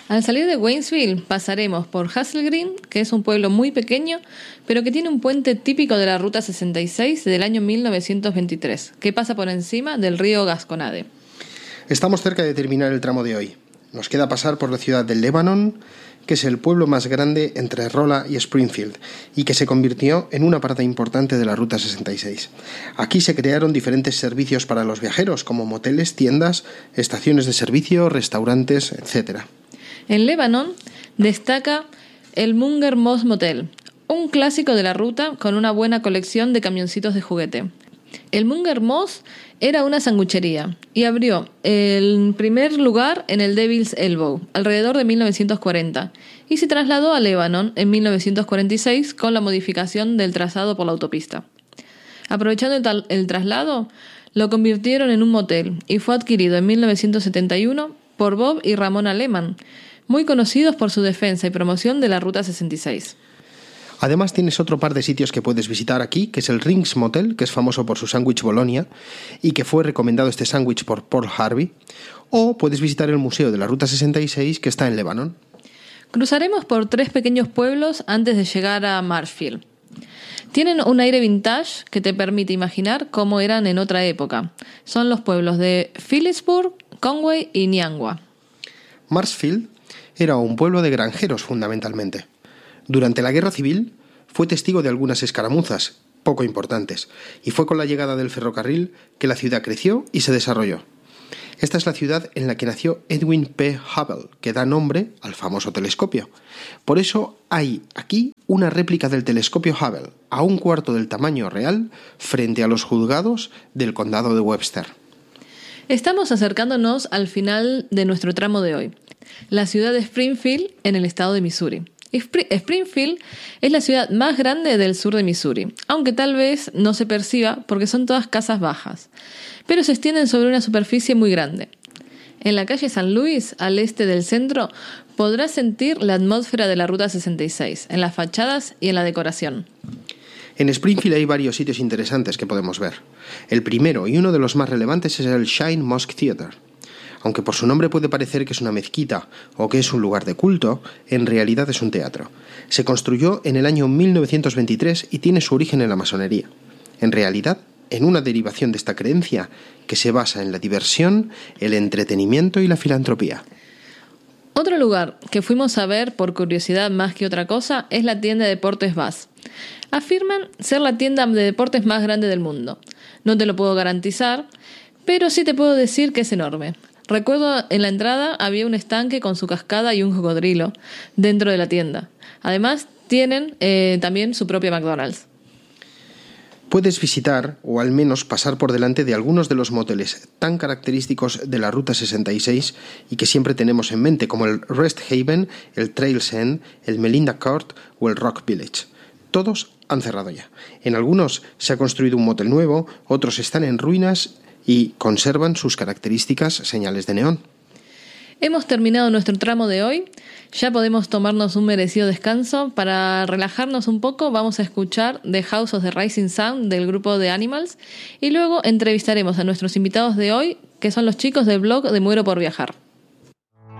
Al salir de Waynesville pasaremos por Hazel Green, que es un pueblo muy pequeño, pero que tiene un puente típico de la Ruta 66 del año 1923, que pasa por encima del río Gasconade. Estamos cerca de terminar el tramo de hoy. Nos queda pasar por la ciudad de Lebanon, que es el pueblo más grande entre Rolla y Springfield, y que se convirtió en una parte importante de la Ruta 66. Aquí se crearon diferentes servicios para los viajeros, como moteles, tiendas, estaciones de servicio, restaurantes, etc. En Lebanon destaca el Munger Moss Motel, un clásico de la ruta con una buena colección de camioncitos de juguete. El Munger Moss era una sanguchería y abrió el primer lugar en el Devil's Elbow alrededor de 1940 y se trasladó a Lebanon en 1946 con la modificación del trazado por la autopista. Aprovechando el traslado, lo convirtieron en un motel y fue adquirido en 1971 por Bob y Ramona Lehman, muy conocidos por su defensa y promoción de la Ruta 66. Además tienes otro par de sitios que puedes visitar aquí, que es el Rings Motel, que es famoso por su sándwich Bolonia y que fue recomendado este sándwich por Paul Harvey, o puedes visitar el Museo de la Ruta 66 que está en Lebanon. Cruzaremos por 3 pequeños pueblos antes de llegar a Marshfield. Tienen un aire vintage que te permite imaginar cómo eran en otra época. Son los pueblos de Phillipsburg, Conway y Niangua. Marshfield era un pueblo de granjeros fundamentalmente. Durante la Guerra Civil fue testigo de algunas escaramuzas poco importantes y fue con la llegada del ferrocarril que la ciudad creció y se desarrolló. Esta es la ciudad en la que nació Edwin P. Hubble, que da nombre al famoso telescopio. Por eso hay aquí una réplica del telescopio Hubble, a 1/4 del tamaño real, frente a los juzgados del condado de Webster. Estamos acercándonos al final de nuestro tramo de hoy, la ciudad de Springfield en el estado de Missouri. Springfield es la ciudad más grande del sur de Missouri, aunque tal vez no se perciba porque son todas casas bajas, pero se extienden sobre una superficie muy grande. En la calle San Luis, al este del centro, podrás sentir la atmósfera de la Ruta 66, en las fachadas y en la decoración. En Springfield hay varios sitios interesantes que podemos ver. El primero y uno de los más relevantes es el Shine Mosque Theater. Aunque por su nombre puede parecer que es una mezquita o que es un lugar de culto, en realidad es un teatro. Se construyó en el año 1923 y tiene su origen en la masonería. En realidad, en una derivación de esta creencia que se basa en la diversión, el entretenimiento y la filantropía. Otro lugar que fuimos a ver por curiosidad más que otra cosa es la tienda de deportes Bass. Afirman ser la tienda de deportes más grande del mundo. No te lo puedo garantizar, pero sí te puedo decir que es enorme. Recuerdo en la entrada había un estanque con su cascada y un cocodrilo dentro de la tienda. Además tienen también su propia McDonald's. Puedes visitar o al menos pasar por delante de algunos de los moteles tan característicos de la Ruta 66 y que siempre tenemos en mente, como el Rest Haven, el Trails End, el Melinda Court o el Rock Village. Todos han cerrado ya. En algunos se ha construido un motel nuevo, otros están en ruinas y conservan sus características señales de neón. Hemos terminado nuestro tramo de hoy. Ya podemos tomarnos un merecido descanso. Para relajarnos un poco vamos a escuchar The House of the Rising Sun del grupo The Animals y luego entrevistaremos a nuestros invitados de hoy, que son los chicos del blog de Muero por Viajar.